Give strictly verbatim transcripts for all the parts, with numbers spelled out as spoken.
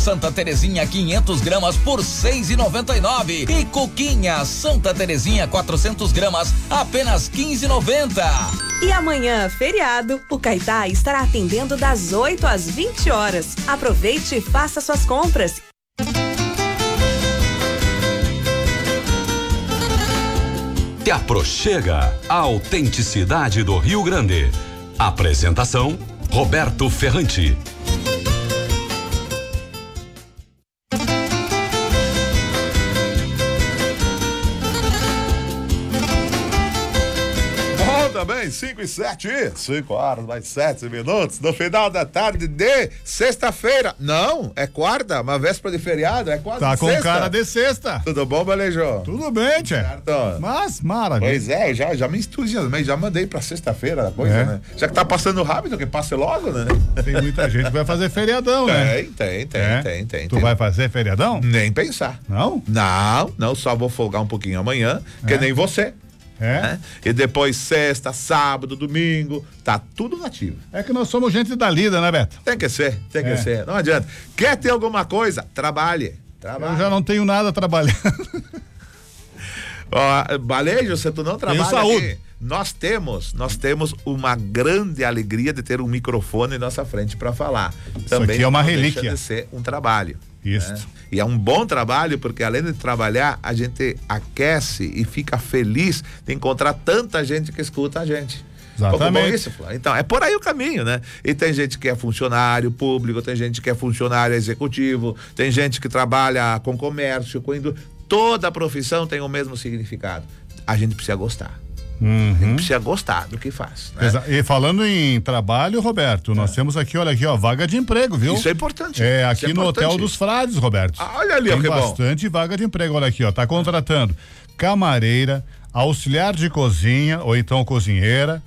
Santa Terezinha quinhentos gramas por seis e noventa e nove. E coquinha Santa Terezinha quatrocentos gramas apenas quinze e noventa. E amanhã, feriado, o Caetá estará atendendo das oito às vinte horas. Aproveite e faça suas compras. Te aproxega a autenticidade do Rio Grande. Apresentação: Roberto Ferrante. Também, cinco e sete, cinco horas mais sete minutos, no final da tarde de sexta-feira. Não, é quarta, uma véspera de feriado, é quase Tá com sexta. cara de sexta. Tudo bom, Balejo? Tudo bem, tchê. Certo. Mas, maravilha. Pois é, já, já me entusiasmei, já mandei pra sexta-feira a coisa, É. né? Já que tá passando rápido, que passe logo, né? Tem muita gente que vai fazer feriadão, né? Tem, tem, tem, É. tem, tem. Tu tem. vai fazer feriadão? Nem pensar. Não? Não, não, só vou folgar um pouquinho amanhã, que É. nem você. É. Né? E depois sexta, sábado, domingo, tá tudo nativo. É que nós somos gente da lida, né, Beto? Tem que ser, tem que É. ser. Não adianta. Quer ter alguma coisa? Trabalhe. Trabalhe. Eu já não tenho nada trabalhando. Ó, Balejo, se tu não trabalha saúde. aqui, nós temos, nós temos uma grande alegria de ter um microfone em nossa frente para falar. Também aqui é uma não deixa relíquia. de ser um trabalho. Isso. Né? E é um bom trabalho, porque além de trabalhar, a gente aquece e fica feliz de encontrar tanta gente que escuta a gente. Exatamente. Pouco bom isso, Flávio? Então, é por aí o caminho, né? E tem gente que é funcionário público, tem gente que é funcionário executivo, tem gente que trabalha com comércio, com indústria. Toda profissão tem o mesmo significado. A gente precisa gostar. Uhum. A gente precisa gostar do que faz, né? Exa- E falando em trabalho, Roberto, nós temos aqui, olha aqui, ó, vaga de emprego, viu? Isso é importante. É, Isso aqui é no importante. Hotel dos Frades, Roberto. Ah, olha ali, ó, Tem que bom. bastante vaga de emprego, olha aqui, ó, tá contratando camareira, auxiliar de cozinha ou então cozinheira,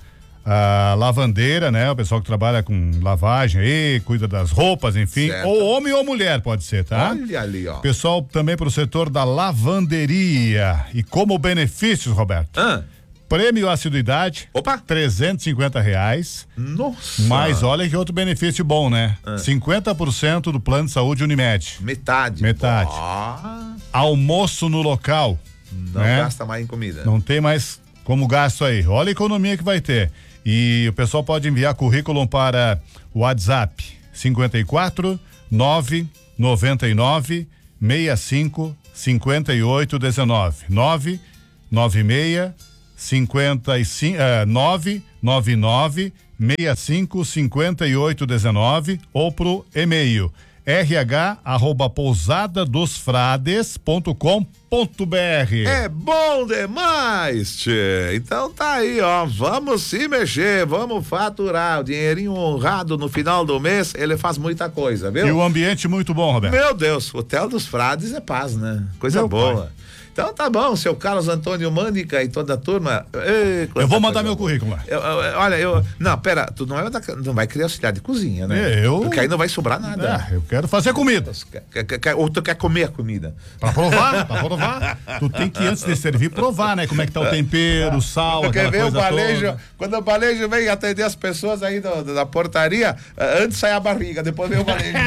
a lavandeira, né? O pessoal que trabalha com lavagem aí, cuida das roupas, enfim, Certo. ou homem ou mulher, pode ser, tá? Olha ali, ó. Pessoal também pro setor da lavanderia. E como benefícios, Roberto? Ah, Prêmio assiduidade, opa! trezentos e cinquenta reais. Nossa! Mas olha que outro benefício bom, né? Ah. cinquenta por cento do plano de saúde Unimed. Metade. Metade. Ah, Almoço no local. não né? gasta mais em comida. Não tem mais como gasto aí. Olha a economia que vai ter. E o pessoal pode enviar currículo para o WhatsApp cinquenta e quatro, nove noventa e nove, sessenta e cinco, cinquenta e oito, dezenove. nove nove seis cinquenta e cinco, eh, nove nove nove, sessenta e cinco, cinquenta e oito, dezenove ou pro e-mail r h arroba pousada dos frades ponto com ponto b r. É bom demais, tchê. Então tá aí, ó. Vamos se mexer, vamos faturar. O dinheirinho honrado no final do mês, ele faz muita coisa, viu? E o ambiente muito bom, Roberto. Meu Deus, Hotel dos Frades é paz, né? Coisa Meu boa. pai. Então tá bom, seu Carlos Antônio Mânica e toda a turma. Ei, Eu vou mandar coisa meu boa. currículo lá. Eu, eu, olha, eu. Não, pera, tu não, é da, não vai criar auxiliar de cozinha, né? Eu- Porque aí não vai sobrar nada. É, eu quero fazer comida. Quer, quer, quer, ou tu quer comer a comida? Pra provar, pra provar. Tu tem que, antes de servir, provar, né? Como é que tá o tempero, o sal, Tu quer aquela ver o coisa balejo? toda. Quando o balejo vem atender as pessoas aí do, do- da portaria, eh, antes sai a barriga, depois vem o balejo.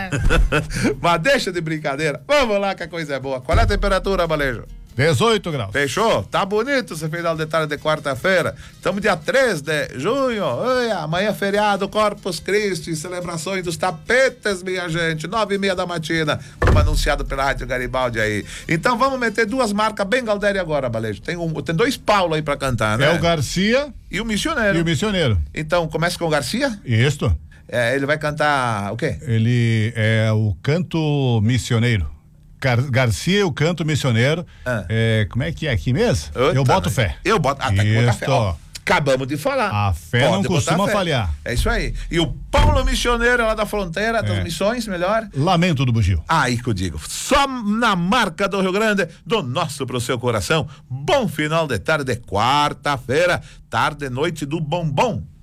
Mas deixa de brincadeira. Vamos lá que a coisa é boa. Qual é a temperatura, balejo? dezoito graus. Fechou? Tá bonito esse final de tarde de quarta-feira. Estamos dia três de junho. Oi, amanhã é feriado, Corpus Christi, celebrações dos tapetes, minha gente. Nove e meia da matina, como anunciado pela Rádio Garibaldi aí. Então vamos meter duas marcas bem Galdéria agora, Balejo. Tem, um, tem dois Paulo aí pra cantar, né? É o Garcia E o missionário. e o missioneiro. Então, começa com o Garcia? Isto. É, ele vai cantar o quê? Ele é o canto missioneiro. Gar Garcia, o canto missioneiro. Ah. É, como é que é aqui mesmo? Eita, eu boto né? fé. Eu boto. Ah, tem que botar Isto. fé. Ó, acabamos de falar. A fé não Pode botar costuma fé. falhar. É isso aí. E o Paulo Missioneiro lá da fronteira, das É. missões, melhor. Lamento do bugio. Aí que eu digo, só na marca do Rio Grande, do nosso pro seu coração. Bom final de tarde, quarta-feira, tarde e noite do bombom.